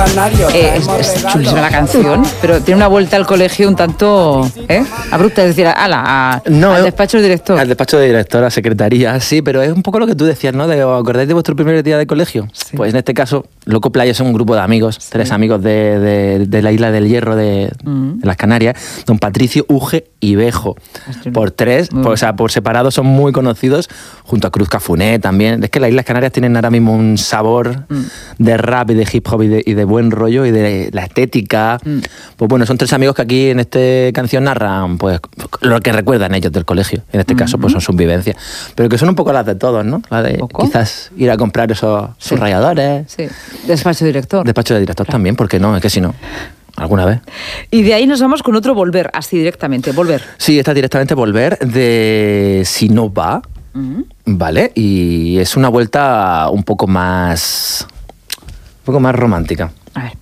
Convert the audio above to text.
Es chulísima la canción, pero tiene una vuelta al colegio un tanto abrupta, es decir, al despacho del director. Al despacho del director, a secretaría, sí, pero es un poco lo que tú decías, ¿no? ¿Os acordáis de vuestro primer día de colegio? Sí. Pues en este caso, Loco Playa son un grupo de amigos, sí. 3 amigos de la Isla del Hierro de las Canarias, don Patricio, Uge y Bejo. Por 3, por separado son muy conocidos, junto a Cruz Cafuné también. Es que las Islas Canarias tienen ahora mismo un sabor de rap y de hip hop y de buen rollo y de la estética. Pues bueno, son 3 amigos que aquí en esta canción narran pues lo que recuerdan ellos del colegio. En este caso pues son sus vivencias. Pero que son un poco las de todos, ¿no? La de quizás ir a comprar esos ralladores. Sí. Despacho director. Despacho de director también, porque no, es que si no... ¿Alguna vez? Y de ahí nos vamos con otro Volver, así directamente, Volver. Sí, está directamente Volver, de Si no va, ¿vale? Y es una vuelta un poco más romántica. A ver.